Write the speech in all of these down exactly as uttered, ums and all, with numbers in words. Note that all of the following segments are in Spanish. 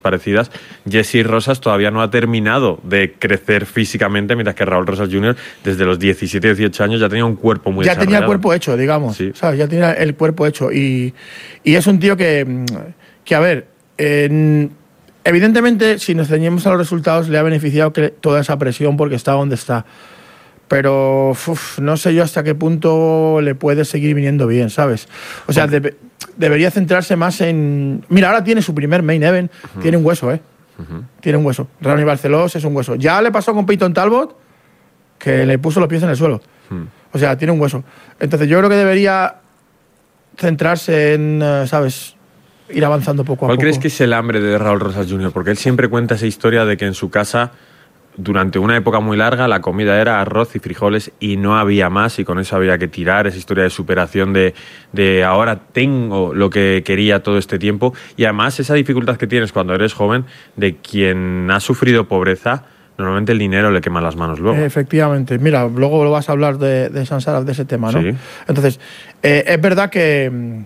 parecidas, Jesse Rosas todavía no ha terminado de crecer físicamente, mientras que Raúl Rosas junior desde los diecisiete, dieciocho años ya tenía un cuerpo muy ya desarrollado. Ya tenía el cuerpo hecho, digamos, sí. ¿Sabes? Ya tenía el cuerpo hecho y, y es un tío que, que a ver, eh, evidentemente si nos ceñimos a los resultados le ha beneficiado que toda esa presión porque está donde está. Pero uf, no sé yo hasta qué punto le puede seguir viniendo bien, ¿sabes? O sea, debe, debería centrarse más en... Mira, ahora tiene su primer main event, uh-huh. tiene un hueso, ¿eh? Uh-huh. Tiene un hueso. Ronnie Barcelós es un hueso. Ya le pasó con Peyton Talbot, que le puso los pies en el suelo. Uh-huh. O sea, tiene un hueso. Entonces yo creo que debería centrarse en, ¿sabes?, ir avanzando poco a poco. ¿Cuál crees que es el hambre de Raúl Rosas junior? Porque él siempre cuenta esa historia de que en su casa... Durante una época muy larga la comida era arroz y frijoles y no había más y con eso había que tirar, esa historia de superación de, de ahora tengo lo que quería todo este tiempo y además esa dificultad que tienes cuando eres joven de quien ha sufrido pobreza, normalmente el dinero le quema las manos luego. Efectivamente, mira, luego lo vas a hablar de, de Sansara, de ese tema, ¿no? Sí. Entonces, eh, es verdad que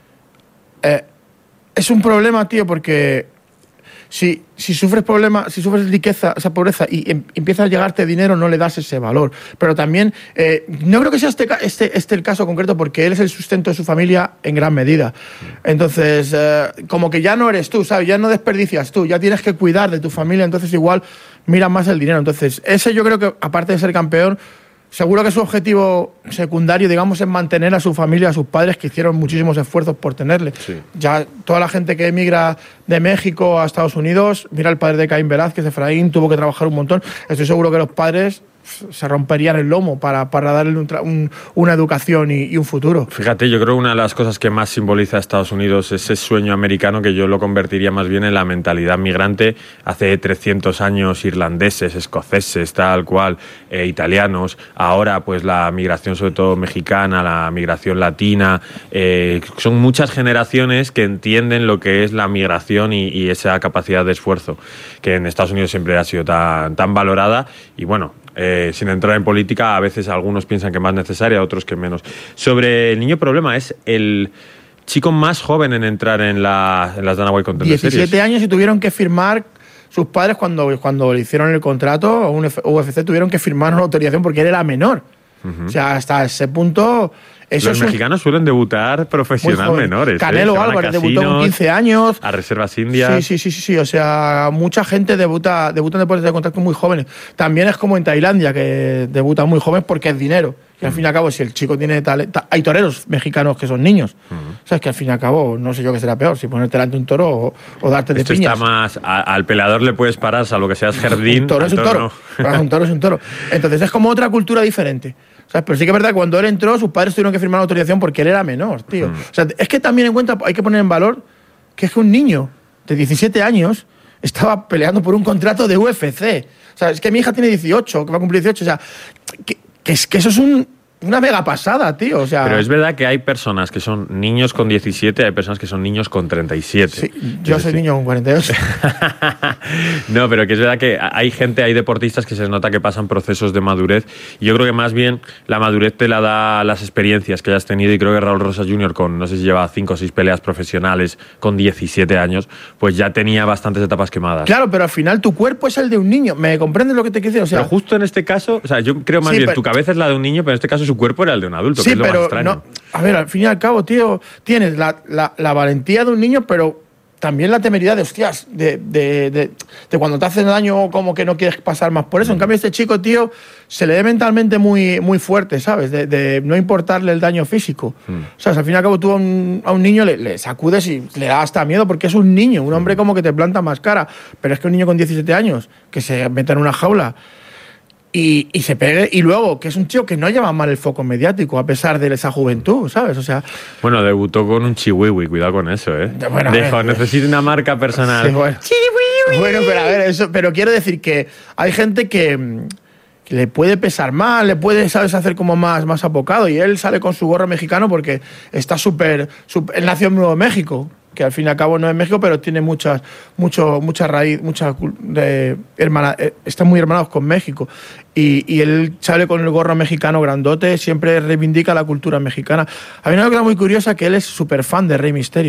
eh, es un problema, tío, porque... Si, si sufres problemas, si sufres riqueza, esa pobreza y em, empieza a llegarte dinero, no le das ese valor. Pero también, eh, no creo que sea este, este, este el caso concreto porque él es el sustento de su familia en gran medida. Entonces, eh, como que ya no eres tú, ¿sabes? Ya no desperdicias tú, ya tienes que cuidar de tu familia, entonces igual mira más el dinero. Entonces, ese yo creo que, aparte de ser campeón, seguro que su objetivo secundario, digamos, es mantener a su familia, a sus padres, que hicieron muchísimos esfuerzos por tenerle. Sí. Ya toda la gente que emigra de México a Estados Unidos, mira el padre de Caín Velázquez, Efraín, tuvo que trabajar un montón. Estoy seguro que los padres se romperían el lomo para, para darle un, un, una educación y, y un futuro. Fíjate, yo creo que una de las cosas que más simboliza a Estados Unidos es ese sueño americano que yo lo convertiría más bien en la mentalidad migrante. Hace trescientos años irlandeses, escoceses, tal cual, eh, italianos, ahora pues la migración sobre todo mexicana, la migración latina, eh, son muchas generaciones que entienden lo que es la migración y, y esa capacidad de esfuerzo que en Estados Unidos siempre ha sido tan, tan valorada y bueno, Eh, sin entrar en política, a veces algunos piensan que más necesaria, otros que menos. Sobre el niño problema, es el chico más joven en entrar en, la, en las Dana White Contender Series. diecisiete años y tuvieron que firmar, sus padres cuando, cuando le hicieron el contrato, a un U F C tuvieron que firmar una autorización porque él era menor. Uh-huh. O sea, hasta ese punto... Eso Los es mexicanos un... suelen debutar profesional menores. Canelo ¿eh? Álvarez debutó con quince años. A reservas indias. Sí, sí, sí, sí, sí. O sea, mucha gente debuta, debuta en deportes de contacto muy jóvenes. También es como en Tailandia, que debutan muy jóvenes porque es dinero. Y al fin y al cabo, si el chico tiene talento... Hay toreros mexicanos que son niños. Uh-huh. O sea, es que al fin y al cabo, no sé yo qué será peor, si ponerte delante un toro o, o darte de Esto piñas. Está más... A, al peleador le puedes parar, salvo que seas jardín. Un toro es un toro. No. Un toro es un toro. Entonces es como otra cultura diferente. ¿Sabes? Pero sí que es verdad que cuando él entró, sus padres tuvieron que firmar una autorización porque él era menor, tío. Uh-huh. O sea, es que también en cuenta hay que poner en valor que es que un niño de diecisiete años estaba peleando por un contrato de U F C. O sea, es que mi hija tiene dieciocho, que va a cumplir dieciocho. O sea, que, que, es, que eso es un... una mega pasada, tío. O sea, pero es verdad que hay personas que son niños con diecisiete, hay personas que son niños con treinta y siete. Sí, yo soy niño con cuarenta y ocho. No, pero que es verdad que hay gente, hay deportistas que se nota que pasan procesos de madurez. Y yo creo que más bien la madurez te la da las experiencias que hayas tenido. Y creo que Raúl Rosas junior, con no sé si lleva cinco o seis peleas profesionales con diecisiete años, pues ya tenía bastantes etapas quemadas. Claro, pero al final tu cuerpo es el de un niño. ¿Me comprendes lo que te quiero decir? O sea, pero justo en este caso, o sea, yo creo más sí, bien pero, tu cabeza es la de un niño, pero en este caso su cuerpo era el de un adulto, sí, que es lo pero más extraño. No, a ver, al fin y al cabo, tío, tienes la, la, la valentía de un niño, pero también la temeridad de, hostias, de, de, de, de cuando te hacen daño, como que no quieres pasar más por eso. Mm. En cambio, este chico, tío, se le ve mentalmente muy, muy fuerte, ¿sabes? De, de no importarle el daño físico. Mm. O sea, al fin y al cabo, tú a un, a un niño le, le sacudes y le da hasta miedo porque es un niño, un hombre como que te planta más cara. Pero es que un niño con diecisiete años, que se mete en una jaula... Y, y se pegue, y luego que es un tío que no lleva mal el foco mediático a pesar de esa juventud, ¿sabes? O sea, bueno, debutó con un chihuihui, cuidado con eso, ¿eh? Bueno, dijo, necesito una marca personal. Sí, bueno. Bueno, pero a ver, eso, pero quiero decir que hay gente que, que le puede pesar más, le puede, ¿sabes?, hacer como más, más apocado, y él sale con su gorro mexicano porque está súper, él nació en Nuevo México, que al fin y al cabo no es México, pero tiene muchas, mucho, mucha raíz, mucha de hermana, están muy hermanados con México. Y, y él sale con el gorro mexicano grandote, siempre reivindica la cultura mexicana. Hay una cosa muy curiosa, que él es súper fan de Rey Mysterio.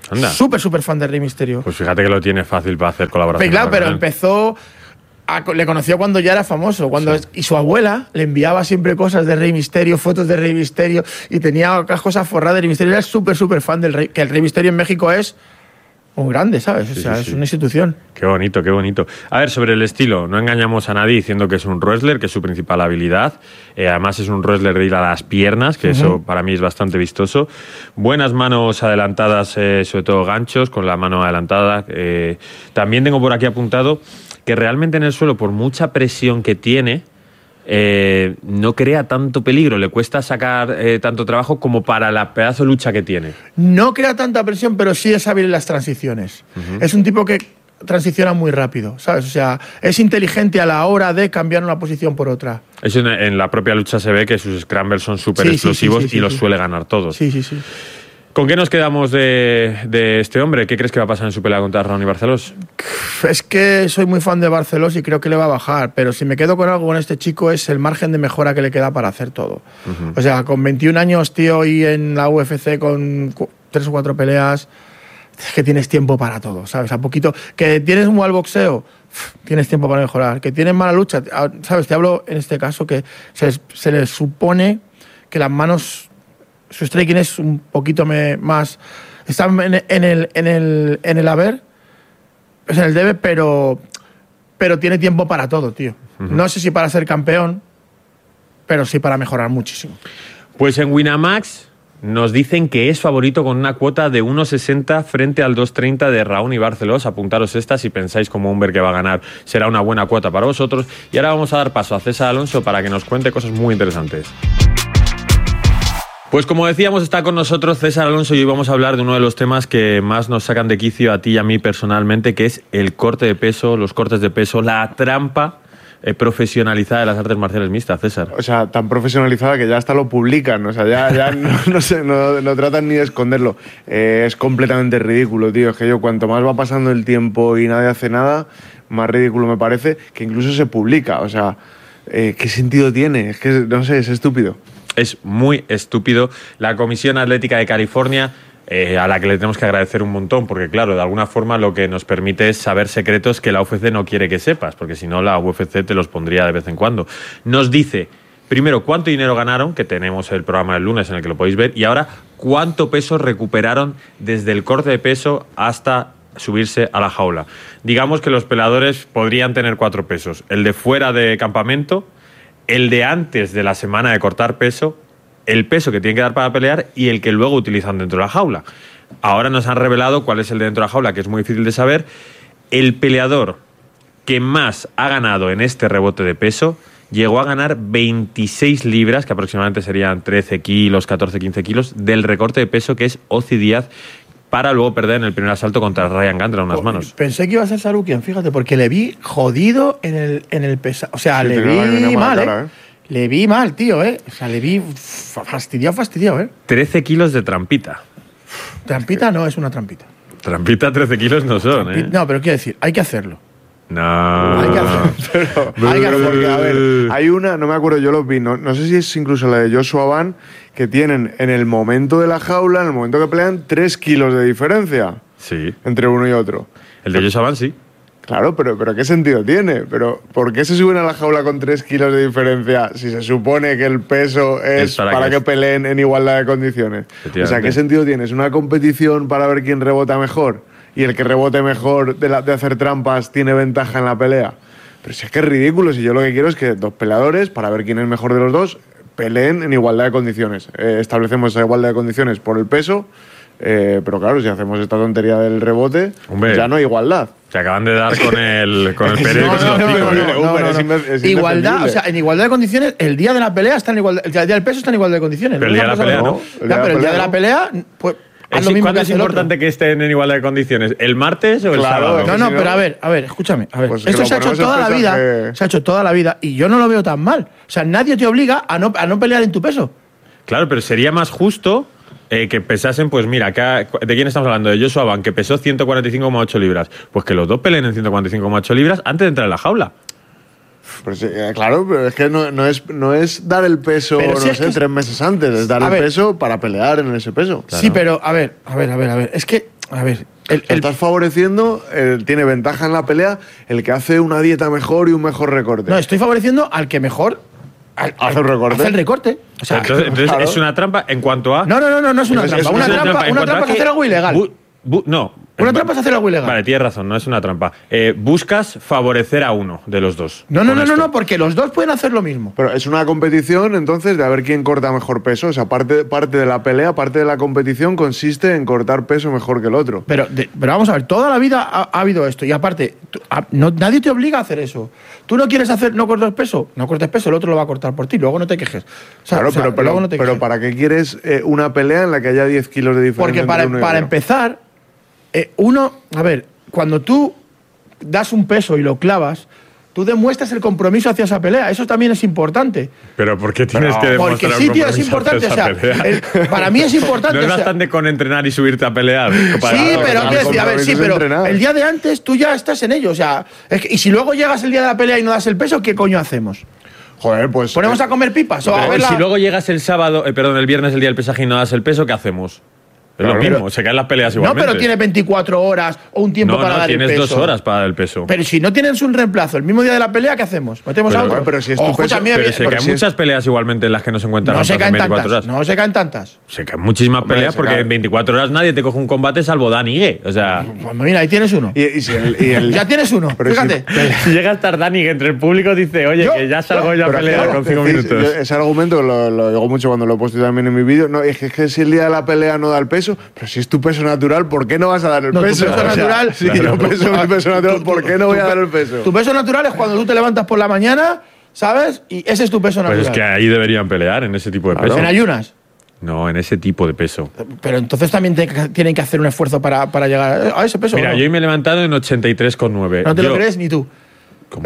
Súper, súper fan de Rey Mysterio. Pues fíjate que lo tiene fácil para hacer colaboraciones. Pero claro, pero empezó... A, le conoció cuando ya era famoso. Cuando sí. Y su abuela le enviaba siempre cosas de Rey Mysterio, fotos de Rey Mysterio, y tenía otras cosas forradas de Rey Mysterio. Era súper, súper fan del Rey. Que el Rey Mysterio en México es un grande, ¿sabes? O sea, sí, sí, es una institución. Qué bonito, qué bonito. A ver, sobre el estilo, no engañamos a nadie diciendo que es un wrestler, que es su principal habilidad. Eh, además es un wrestler de ir a las piernas, que uh-huh. eso para mí es bastante vistoso. Buenas manos adelantadas, eh, sobre todo ganchos, con la mano adelantada. Eh, también tengo por aquí apuntado que realmente en el suelo, por mucha presión que tiene, eh, no crea tanto peligro, le cuesta sacar eh, tanto trabajo como para la pedazo de lucha que tiene. No crea tanta presión, pero sí es hábil en las transiciones. Uh-huh. Es un tipo que transiciona muy rápido, ¿sabes? O sea, es inteligente a la hora de cambiar una posición por otra. Eso en, en la propia lucha se ve que sus scrambles son súper sí, explosivos sí, sí, sí, y sí, los sí. suele ganar todos. Sí, sí, sí. ¿Con qué nos quedamos de, de este hombre? ¿Qué crees que va a pasar en su pelea contra Ronnie Barcelós? Es que soy muy fan de Barcelós y creo que le va a bajar, pero si me quedo con algo con este chico es el margen de mejora que le queda para hacer todo. Uh-huh. O sea, con veintiún años, tío, y en la U F C con cu- tres o cuatro peleas, es que tienes tiempo para todo, ¿sabes? A poquito. Que tienes un mal boxeo, tienes tiempo para mejorar. Que tienes mala lucha, ¿sabes? Te hablo en este caso que se, se le supone que las manos... Su striking es un poquito me, más... Está en, en, el, en, el, en el haber, es en el debe, pero, pero tiene tiempo para todo, tío. Uh-huh. No sé si para ser campeón, pero sí para mejorar muchísimo. Pues en Winamax nos dicen que es favorito con una cuota de uno sesenta frente al dos treinta de Raúl Barcelós. Apuntaros esta si pensáis como Humber que va a ganar. Será una buena cuota para vosotros. Y ahora vamos a dar paso a César Alonso para que nos cuente cosas muy interesantes. Pues como decíamos, está con nosotros César Alonso y hoy vamos a hablar de uno de los temas que más nos sacan de quicio a ti y a mí personalmente, que es el corte de peso, los cortes de peso, la trampa eh, profesionalizada de las artes marciales mixtas, César. O sea, tan profesionalizada que ya hasta lo publican, o sea, ya, ya no, no, sé, no, no tratan ni de esconderlo. Eh, es completamente ridículo, tío. Es que yo cuanto más va pasando el tiempo y nadie hace nada, más ridículo me parece que incluso se publica. O sea, eh, ¿qué sentido tiene? Es que, no sé, es estúpido. Es muy estúpido. La Comisión Atlética de California, eh, a la que le tenemos que agradecer un montón, porque claro, de alguna forma lo que nos permite es saber secretos que la U F C no quiere que sepas, porque si no la U F C te los pondría de vez en cuando. Nos dice, primero, cuánto dinero ganaron, que tenemos el programa del lunes en el que lo podéis ver, y ahora, cuánto peso recuperaron desde el corte de peso hasta subirse a la jaula. Digamos que los peleadores podrían tener cuatro pesos. El de fuera de campamento, el de antes de la semana de cortar peso, el peso que tienen que dar para pelear y el que luego utilizan dentro de la jaula. Ahora nos han revelado cuál es el de dentro de la jaula, que es muy difícil de saber. El peleador que más ha ganado en este rebote de peso llegó a ganar veintiséis libras, que aproximadamente serían trece kilos, catorce, quince kilos, del recorte de peso que es Ozi Díaz, para luego perder en el primer asalto contra Ryan Gandra unas manos. Pensé que iba a ser Sarukian, fíjate, porque le vi jodido en el, en el pesado. O sea, sí, le vi mal, cara, ¿eh? ¿eh? Le vi mal, tío, ¿eh? O sea, le vi fastidiado, fastidiado, ¿eh? trece kilos de trampita. Trampita no es una trampita. Trampita, trece kilos no son, Trampita, ¿eh? No, pero quiero decir, hay que hacerlo. No. Hay que hacerlo. Pero, hay que hacerlo. Porque, a ver, hay una, no me acuerdo, yo los vi, no, no sé si es incluso la de Joshua Van, que tienen en el momento de la jaula, en el momento que pelean, tres kilos de diferencia. Sí. Entre uno y otro. El de Joshua Van, sí. Claro, pero, pero ¿qué sentido tiene? Pero ¿por qué se suben a la jaula con tres kilos de diferencia si se supone que el peso es, es para, para que, que peleen en igualdad de condiciones? O sea, ¿qué sentido tiene? ¿Es una competición para ver quién rebota mejor? Y el que rebote mejor de, la, de hacer trampas tiene ventaja en la pelea. Pero si es que es ridículo, si yo lo que quiero es que dos peleadores, para ver quién es mejor de los dos, peleen en igualdad de condiciones. Eh, establecemos esa igualdad de condiciones por el peso, eh, pero claro, si hacemos esta tontería del rebote, Hombre, ya no hay igualdad. Se acaban de dar con el, con el periódico. No, no, no, no, no, no. Es igualdad, o sea, en igualdad de condiciones, el día de la pelea está en igualdad, el día del peso está en igualdad de condiciones. Pero el día de la pelea no. Pero el día de la pelea, pues... Es, ¿Cuándo es importante otro? que estén en igualdad de condiciones? ¿El martes o el claro, sábado? No, no, si no, pero a ver, a ver, escúchame. A ver. Pues Esto se ha hecho toda la vida. Que... Se ha hecho toda la vida y yo no lo veo tan mal. O sea, nadie te obliga a no, a no pelear en tu peso. Claro, pero sería más justo eh, que pesasen, pues mira, acá, ¿de quién estamos hablando? De Joshua Van, que pesó ciento cuarenta y cinco coma ocho libras. Pues que los dos peleen en ciento cuarenta y cinco coma ocho libras antes de entrar en la jaula. Pues, eh, claro, pero es que no, no, es, no es dar el peso, pero no si sé, es tres meses antes, es dar el ver, peso para pelear en ese peso. Claro. Sí, pero a ver, a ver, a ver, a ver. Es que A ver... El, el, estás favoreciendo, el, tiene ventaja en la pelea el que hace una dieta mejor y un mejor recorte. No, estoy favoreciendo al que mejor al, hace el recorte. Hace el recorte. O sea, entonces, entonces claro. es una trampa en cuanto a. No, no, no, no, no es una trampa. Es una, trampa, trampa, una trampa es hacer algo ilegal. Bu, bu, no. Una trampa es hacer algo ilegal. Vale, tienes razón, no es una trampa. Eh, buscas favorecer a uno de los dos. No, no, no, no, no, porque los dos pueden hacer lo mismo. Pero es una competición, entonces, de a ver quién corta mejor peso. O sea, parte, parte de la pelea, parte de la competición consiste en cortar peso mejor que el otro. Pero, de, pero vamos a ver, toda la vida ha, ha habido esto. Y aparte, tú, a, no, nadie te obliga a hacer eso. Tú no quieres hacer, no cortas peso, no cortes peso, el otro lo va a cortar por ti. Luego no te quejes. O sea, claro, o sea, pero, pero, luego no te pero ¿para qué quieres eh, una pelea en la que haya diez kilos de diferencia? Porque para, entre uno y para otro? empezar... Eh, uno, a ver, cuando tú das un peso y lo clavas, tú demuestras el compromiso hacia esa pelea. Eso también es importante. Pero ¿por qué tienes Pero, que demostrar porque sí, tío, es importante. O sea, el, para mí es importante. No es o sea, bastante con entrenar y subirte a pelear. Para sí, pero quiero decir, a ver, sí, pero entrenar. El día de antes tú ya estás en ello. O sea, es que, y si luego llegas el día de la pelea y no das el peso, ¿qué coño hacemos? Joder, pues. ¿Ponemos a comer pipas? O a ver si la... luego llegas el sábado, eh, perdón, el viernes, el día del pesaje y no das el peso, ¿qué hacemos? Es lo mismo, pero, se caen las peleas igualmente. No, pero tiene veinticuatro horas o un tiempo no, para no, dar el peso. tienes dos horas para dar el peso. Pero si no tienes un reemplazo el mismo día de la pelea, ¿qué hacemos? ¿Metemos pero, a otro? Pero si es tu Ojo, peso, también, pero se caen si muchas es... peleas igualmente en las que no se encuentran no se caen veinticuatro tantas, horas. No se caen tantas. Se caen muchísimas Hombre, peleas porque cae. en veinticuatro horas nadie te coge un combate salvo Dani Gue. O sea... Pues mira, ahí tienes uno. Y, y si el, y el... ya tienes uno, pero fíjate. Si llega a estar Dani Gue entre el público dice, oye, yo, que ya salgo yo, yo a pelear claro, con cinco decís, minutos. Yo, ese argumento lo, lo digo mucho cuando lo he puesto también en mi vídeo. No, es que, es que si el día de la pelea no da el peso, pero si es tu peso natural, ¿por qué no vas a dar el no, peso? Tu peso o sea, natural. Si claro. yo peso mi peso natural, ¿por qué no voy a dar el peso? Tu peso natural es cuando tú te levantas por la mañana, ¿sabes? Y ese es tu peso natural. Pues es que ahí deberían pelear, en ese tipo de claro. peso. ¿En ayunas? No, en ese tipo de peso. Pero entonces también te, tienen que hacer un esfuerzo para, para llegar a ese peso. Mira, ¿no? yo hoy me he levantado en ochenta y tres coma nueve. No te yo... lo crees ni tú. ¿Cómo?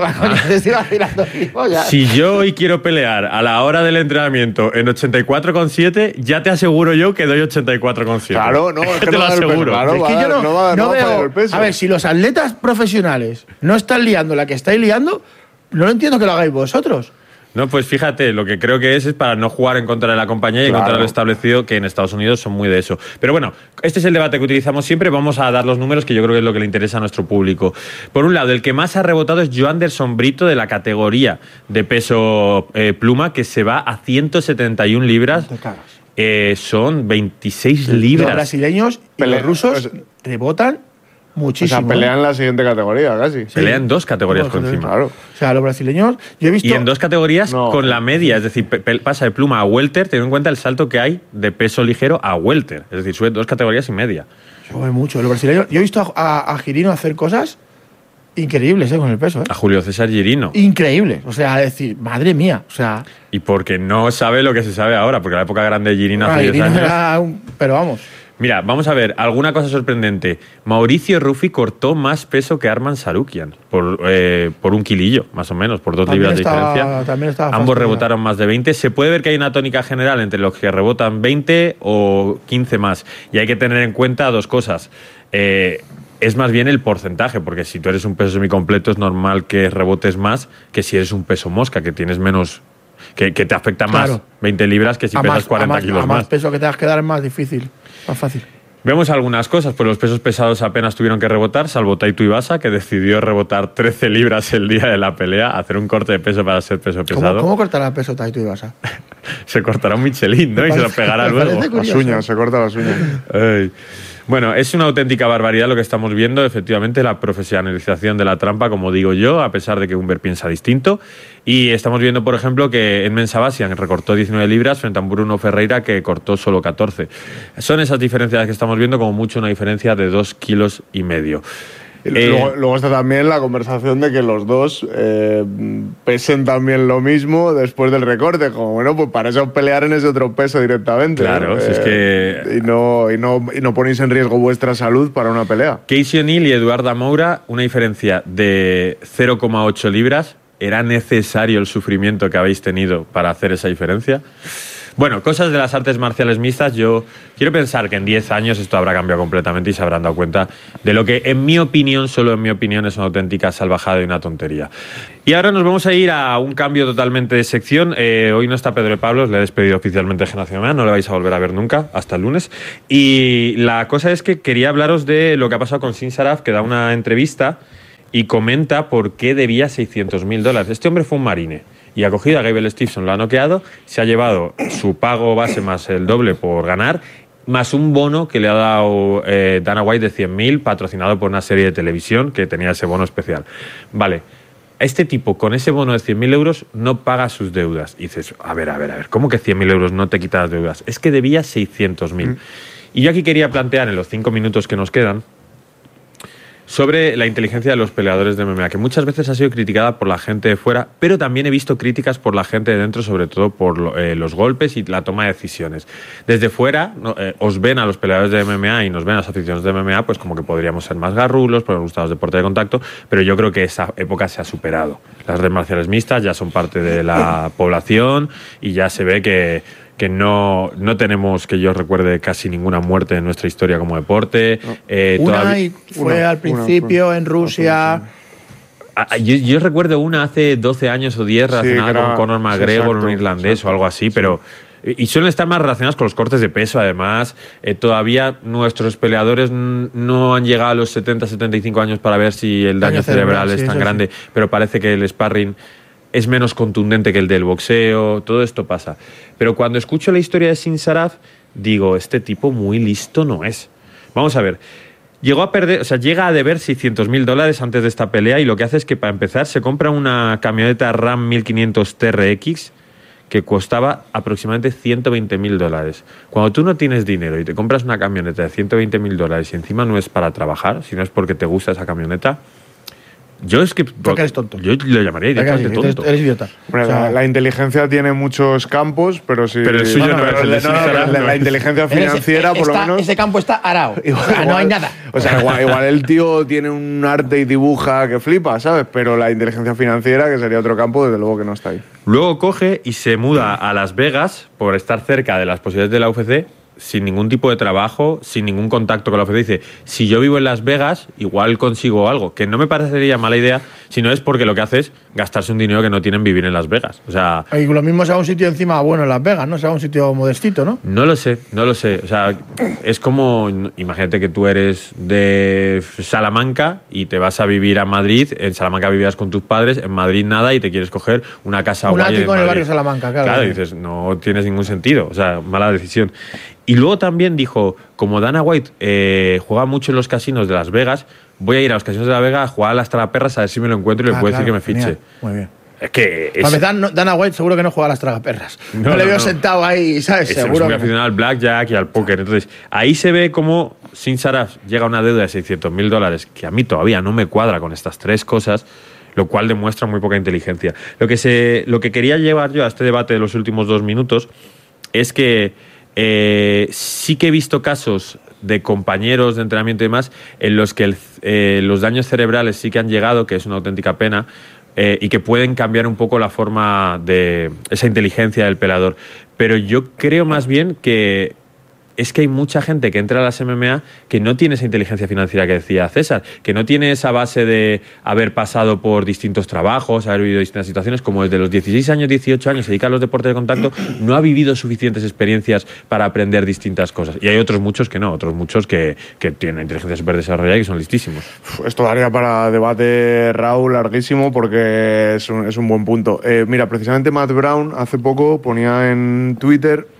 Si yo hoy quiero pelear a la hora del entrenamiento en ochenta y cuatro coma siete, ya te aseguro yo que doy ochenta y cuatro coma siete. Claro, no, es que te no lo aseguro. Claro, es que va, yo no, no, va, no no veo. Va a, el peso. A ver, si los atletas profesionales no están liando la que estáis liando, no lo entiendo que lo hagáis vosotros. No, pues fíjate, lo que creo que es es para no jugar en contra de la compañía y claro. en contra de lo establecido, que en Estados Unidos son muy de eso. Pero bueno, este es el debate que utilizamos siempre. Vamos a dar los números, que yo creo que es lo que le interesa a nuestro público. Por un lado, el que más ha rebotado es Joanderson Brito, de la categoría de peso eh, pluma, que se va a ciento setenta y una libras. Te cagas. Eh, son veintiséis libras. Los brasileños y Pele los rusos pues, rebotan muchísimo. O sea, pelean en la siguiente categoría, casi. Sí. Pelean dos categorías no, por encima. Claro. O sea, los brasileños, yo he visto... Y en dos categorías no. con la media, es decir, pasa de pluma a welter, teniendo en cuenta el salto que hay de peso ligero a welter. Es decir, sube dos categorías y media. Sube mucho. Los brasileños... Yo he visto a, a, a Girino hacer cosas increíbles, ¿eh? Con el peso, ¿eh? A Julio César Girino. Increíbles. O sea, decir, madre mía. O sea... Y porque no sabe lo que se sabe ahora, porque la época grande de Girino ah, hace diez años... Era un, pero vamos... Mira, vamos a ver, alguna cosa sorprendente. Mauricio Ruffi cortó más peso que Arman Sarukian, por, eh, por un kilillo, más o menos, por dos también libras estaba, de diferencia. También estaba Ambos fastidiado. rebotaron más de veinte. Se puede ver que hay una tónica general entre los que rebotan veinte o quince más. Y hay que tener en cuenta dos cosas. Eh, es más bien el porcentaje, porque si tú eres un peso semicompleto es normal que rebotes más que si eres un peso mosca, que tienes menos... Que, que te afecta claro. más veinte libras que si a pesas más, cuarenta a más, kilos a más. más peso que tengas que dar es más difícil, más fácil. Vemos algunas cosas, pues los pesos pesados apenas tuvieron que rebotar, salvo Taito Ibasa, que decidió rebotar trece libras el día de la pelea, hacer un corte de peso para ser peso pesado. ¿Cómo, cómo cortará peso Taito Ibasa? Se cortará un Michelin, ¿no? Y se lo pegará luego. Las uñas, se corta las uñas. Ay. Bueno, es una auténtica barbaridad lo que estamos viendo, efectivamente, la profesionalización de la trampa, como digo yo, a pesar de que Humber piensa distinto. Y estamos viendo, por ejemplo, que Edmen Sabasian recortó diecinueve libras frente a Bruno Ferreira, que cortó solo catorce. Son esas diferencias que estamos viendo, como mucho una diferencia de dos kilos y medio. Y luego, eh, luego está también la conversación de que los dos eh, pesen también lo mismo después del recorte. Como, bueno, pues para eso pelear en ese otro peso directamente. Claro, ¿no? si es eh, que... Y no, y, no, y no ponéis en riesgo vuestra salud para una pelea. Casey O'Neill y Eduarda Moura, una diferencia de cero coma ocho libras. ¿Era necesario el sufrimiento que habéis tenido para hacer esa diferencia? Bueno, cosas de las artes marciales mixtas. Yo quiero pensar que en diez años esto habrá cambiado completamente y se habrán dado cuenta de lo que, en mi opinión, solo en mi opinión, es una auténtica salvajada y una tontería. Y ahora nos vamos a ir a un cambio totalmente de sección. Eh, hoy no está Pedro de Pablos, le he despedido oficialmente de Generación M M A, no le vais a volver a ver nunca, hasta el lunes. Y la cosa es que quería hablaros de lo que ha pasado con Sin Saraf, que da una entrevista y comenta por qué debía seiscientos mil dólares. Este hombre fue un marine y ha cogido a Gable Stevenson, lo ha noqueado, se ha llevado su pago base más el doble por ganar, más un bono que le ha dado eh, Dana White de cien mil, patrocinado por una serie de televisión que tenía ese bono especial. Vale, este tipo con ese bono de cien mil euros no paga sus deudas. Y dices, a ver, a ver, a ver, ¿cómo que cien mil euros no te quita las deudas? Es que debía seiscientos mil. Mm. Y yo aquí quería plantear en los cinco minutos que nos quedan sobre la inteligencia de los peleadores de M M A, que muchas veces ha sido criticada por la gente de fuera, pero también he visto críticas por la gente de dentro, sobre todo por eh, los golpes y la toma de decisiones. Desde fuera no, eh, os ven a los peleadores de M M A y nos ven a las aficiones de M M A, pues como que podríamos ser más garrulos, porque nos gustan los deportes de contacto, pero yo creo que esa época se ha superado. Las artes marciales mixtas ya son parte de la población y ya se ve que que no, no tenemos, que yo recuerde, casi ninguna muerte en nuestra historia como deporte. No. Eh, una todavía, y fue una, al principio una, en Rusia. Yo, yo recuerdo una hace doce años o diez relacionada sí, con Conor McGregor, sí, un irlandés exacto, o algo así, sí. pero... Y suelen estar más relacionadas con los cortes de peso, además. Eh, todavía nuestros peleadores no han llegado a los setenta, setenta y cinco años para ver si el daño, daño cerebral, cerebral es sí, tan grande, sí. pero parece que el sparring es menos contundente que el del boxeo, todo esto pasa. Pero cuando escucho la historia de Sin Saraf, digo, este tipo muy listo no es. Vamos a ver, llegó a perder, o sea, llega a deber seiscientos mil dólares antes de esta pelea y lo que hace es que, para empezar, se compra una camioneta Ram mil quinientos T R X que costaba aproximadamente ciento veinte mil dólares. Cuando tú no tienes dinero y te compras una camioneta de ciento veinte mil dólares y encima no es para trabajar, sino es porque te gusta esa camioneta, yo es que... Porque eres tonto. Yo lo llamaría directamente tonto. Eres idiota. Bueno, o sea, la, la inteligencia tiene muchos campos, pero sí... Pero el suyo no, no, no es el de no, no, no, la, la inteligencia financiera, ese, por está, lo menos... Ese campo está arao. Igual, o sea, no hay nada. O sea, igual, igual el tío tiene un arte y dibuja que flipa, ¿sabes? Pero la inteligencia financiera, que sería otro campo, desde luego que no está ahí. Luego coge y se muda a Las Vegas por estar cerca de las posibilidades de la U F C, sin ningún tipo de trabajo, sin ningún contacto con la U F C. Dice, si yo vivo en Las Vegas, igual consigo algo, que no me parecería mala idea, si no es porque lo que hace es gastarse un dinero que no tienen vivir en Las Vegas. O sea... Y lo mismo sea un sitio encima, bueno, en Las Vegas, ¿no? Sea un sitio modestito, ¿no? No lo sé, no lo sé. O sea, es como, imagínate que tú eres de Salamanca y te vas a vivir a Madrid, en Salamanca vivías con tus padres, en Madrid nada, y te quieres coger una casa guay en Madrid. Un ático en el barrio Salamanca, claro. Claro, y dices, no tienes ningún sentido, o sea, mala decisión. Y luego también dijo, como Dana White eh, juega mucho en los casinos de Las Vegas, voy a ir a los casinos de Las Vegas a jugar a las tragaperras a ver si me lo encuentro y ah, le puedo claro, decir que me fiche. Genial. Muy bien. Es que... Es... Para empezar, no, Dana White seguro que no juega a las tragaperras. No, no le veo no. sentado ahí, ¿sabes? Es, seguro. Es muy aficionado al blackjack y al póker. Entonces, ahí se ve cómo Sin Saraf llega a una deuda de seiscientos mil dólares, que a mí todavía no me cuadra con estas tres cosas, lo cual demuestra muy poca inteligencia. Lo que, se, lo que quería llevar yo a este debate de los últimos dos minutos es que Eh, sí que he visto casos de compañeros de entrenamiento y demás en los que el, eh, los daños cerebrales sí que han llegado, que es una auténtica pena, eh, y que pueden cambiar un poco la forma de esa inteligencia del peleador. Pero yo creo más bien que es que hay mucha gente que entra a las M M A que no tiene esa inteligencia financiera que decía César, que no tiene esa base de haber pasado por distintos trabajos, haber vivido distintas situaciones, como desde los dieciséis años, dieciocho años se dedica a los deportes de contacto, no ha vivido suficientes experiencias para aprender distintas cosas. Y hay otros muchos que no, otros muchos que, que tienen inteligencia súper desarrollada y que son listísimos. Esto daría para debate, Raúl, larguísimo, porque es un, es un buen punto. Eh, mira, precisamente Matt Brown hace poco ponía en Twitter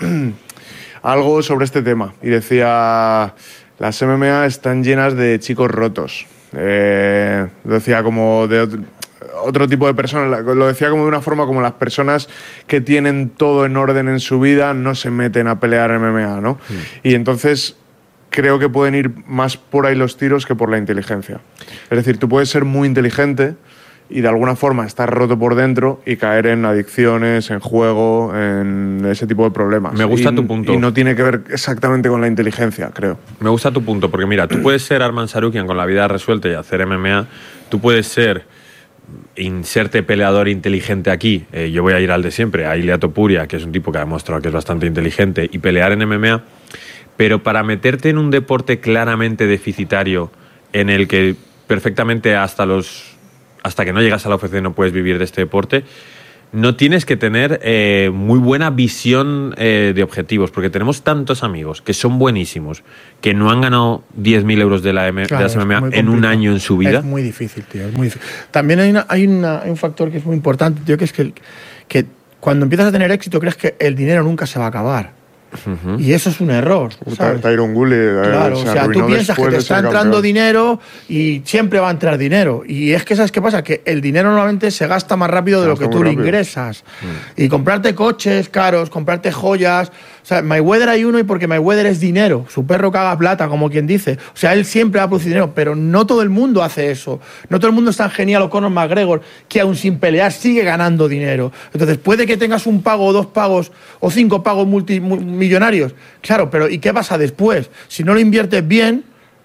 algo sobre este tema y decía, las M M A están llenas de chicos rotos. Eh, decía como de otro, otro tipo de personas, lo decía como de una forma como las personas que tienen todo en orden en su vida no se meten a pelear M M A, ¿no? Sí. Y entonces creo que pueden ir más por ahí los tiros que por la inteligencia. Es decir, tú puedes ser muy inteligente y de alguna forma estar roto por dentro y caer en adicciones, en juego, en ese tipo de problemas. Me gusta y, tu punto. Y no tiene que ver exactamente con la inteligencia, creo. Me gusta tu punto, porque mira, tú puedes ser Arman Sarukian con la vida resuelta y hacer M M A, tú puedes ser inserte peleador inteligente aquí, eh, yo voy a ir al de siempre, a Ilia Topuria, que es un tipo que ha demostrado que es bastante inteligente, y pelear en M M A, pero para meterte en un deporte claramente deficitario, en el que perfectamente hasta los hasta que no llegas a la U F C no puedes vivir de este deporte, no tienes que tener eh, muy buena visión eh, de objetivos, porque tenemos tantos amigos que son buenísimos, que no han ganado diez mil euros de, la M claro, de las M M A en un año en su vida. Es muy difícil, tío, es muy difícil. También hay, una, hay, una, hay un factor que es muy importante, tío, que es que, que cuando empiezas a tener éxito crees que el dinero nunca se va a acabar. Uh-huh. Y eso es un error, ¿sabes? Tyron Woodley, claro, o sea, tú piensas que te está entrando campeón. dinero y siempre va a entrar dinero. Y es que, ¿sabes qué pasa? Que el dinero normalmente se gasta más rápido de lo que tú le ingresas. Uh-huh. Y comprarte coches caros, comprarte joyas. O sea, Mayweather hay uno y porque Mayweather es dinero. Su perro caga plata, como quien dice. O sea, él siempre va a producir dinero, pero no todo el mundo hace eso. No todo el mundo es tan genial o Conor McGregor que aún sin pelear sigue ganando dinero. Entonces, puede que tengas un pago o dos pagos o cinco pagos multimillonarios. Claro, pero ¿y qué pasa después? Si no lo inviertes bien,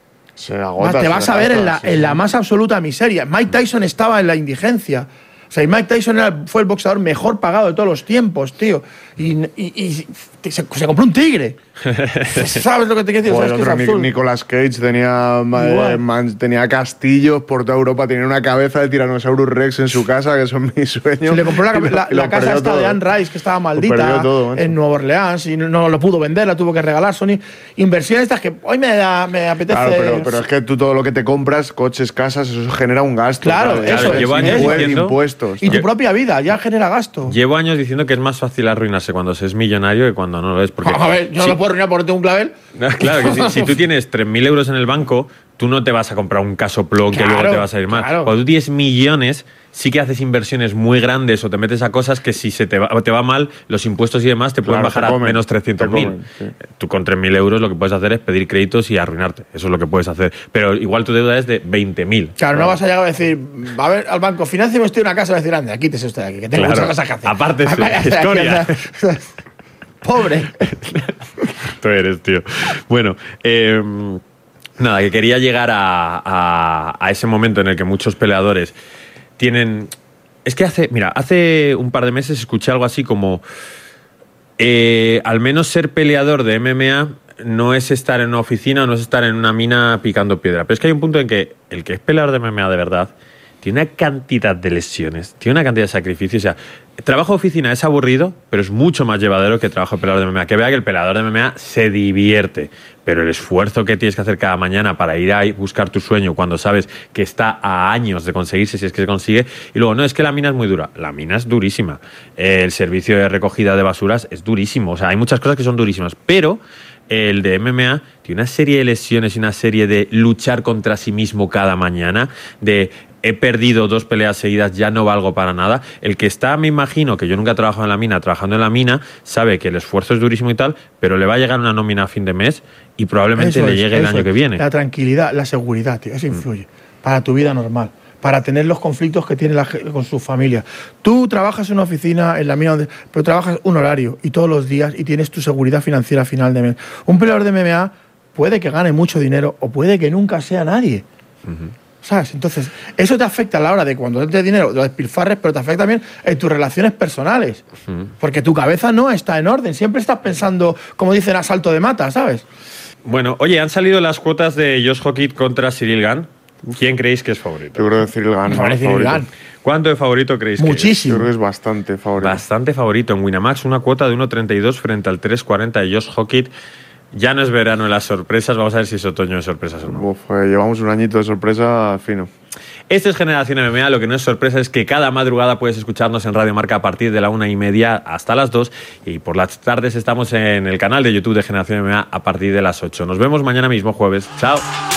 se agota, te vas se a ver agota, en la, sí, en sí. la más absoluta miseria. Mike Tyson estaba en la indigencia. O sea, y Mike Tyson era, fue el boxeador mejor pagado de todos los tiempos, tío. Y, y, y se, se compró un tigre. ¿Sabes lo que te quiero decir? Joder, ¿Sabes otro, que es absurdo? Nicolas Cage tenía, eh, man, tenía castillos por toda Europa, tenía una cabeza de Tyrannosaurus Rex en su casa, que son mis sueños. Se le compró la, la, la casa esta todo. de Anne Rice, que estaba maldita, todo, en Nueva Orleans, y no, no lo pudo vender, la tuvo que regalar. Son inversiones estas que hoy me, da, me apetece... Claro, pero, pero es que tú todo lo que te compras, coches, casas, eso genera un gasto. Claro, claro eso. Claro, llevo años diciendo, impuestos. Y tu propia vida ya genera gasto. Llevo años diciendo que es más fácil arruinarse cuando se es millonario que cuando no lo es. Porque a ver, yo no si, lo puedo arruinar porque tengo un clavel. Claro, que si, si tú tienes tres mil euros en el banco, tú no te vas a comprar un casoplón claro, que luego te va a salir mal. Claro. Cuando tú tienes millones, sí que haces inversiones muy grandes o te metes a cosas que si se te va, te va mal, los impuestos y demás te pueden claro, bajar a menos trescientos mil. Sí. Tú con tres mil euros lo que puedes hacer es pedir créditos y arruinarte. Eso es lo que puedes hacer. Pero igual tu deuda es de veinte mil. Claro, no vas a llegar a decir, a ver, al banco, financiame usted una casa, y decir, ande, quítese usted de aquí, que tengo claro. muchas cosas que hacer. Aparte, historia. Pobre. Tú eres, tío. Bueno, eh, nada, que quería llegar a, a, a ese momento en el que muchos peleadores tienen... Es que hace, mira, hace un par de meses escuché algo así como... Eh, al menos ser peleador de M M A no es estar en una oficina o no es estar en una mina picando piedra. Pero es que hay un punto en que el que es peleador de M M A de verdad tiene una cantidad de lesiones, tiene una cantidad de sacrificios. O sea, trabajo de oficina es aburrido, pero es mucho más llevadero que trabajo de peleador de M M A. Que vea que el peleador de M M A se divierte, pero el esfuerzo que tienes que hacer cada mañana para ir a buscar tu sueño cuando sabes que está a años de conseguirse, si es que se consigue. Y luego, no, es que la mina es muy dura. La mina es durísima. El servicio de recogida de basuras es durísimo. O sea, hay muchas cosas que son durísimas, pero... el de M M A tiene una serie de lesiones y una serie de luchar contra sí mismo cada mañana, de he perdido dos peleas seguidas, ya no valgo para nada. El que está, me imagino, que yo nunca he trabajado en la mina, trabajando en la mina, sabe que el esfuerzo es durísimo y tal, pero le va a llegar una nómina a fin de mes y probablemente eso le llegue es, el año es. que viene. La tranquilidad, la seguridad, tío, eso influye mm. para tu vida normal, para tener los conflictos que tiene la, con su familia. Tú trabajas en una oficina, en la mina, donde, pero trabajas un horario y todos los días y tienes tu seguridad financiera a final de mes. Un peleador de M M A puede que gane mucho dinero o puede que nunca sea nadie. Uh-huh. ¿Sabes? Entonces, eso te afecta a la hora de cuando entres dinero, lo despilfarres, pero te afecta también en tus relaciones personales. Uh-huh. Porque tu cabeza no está en orden. Siempre estás pensando, como dicen, a salto de mata, ¿sabes? Bueno, oye, han salido las cuotas de Josh Hockett contra Cyril Gane. ¿Quién creéis que es favorito? Yo creo que Cyril Gane. No, Cyril Gane. ¿Cuánto de favorito creéis que es? Muchísimo. Yo creo que es bastante favorito. Bastante favorito. En Winamax una cuota de uno treinta y dos frente al tres cuarenta de Josh Hockett. Ya no es verano en las sorpresas. Vamos a ver si es otoño de sorpresas o no. Uf, eh, llevamos un añito de sorpresa fino. Esto es Generación M M A. Lo que no es sorpresa es que cada madrugada puedes escucharnos en Radio Marca a partir de la una y media hasta las dos. Y por las tardes estamos en el canal de YouTube de Generación M M A a partir de las ocho. Nos vemos mañana mismo, jueves. Chao.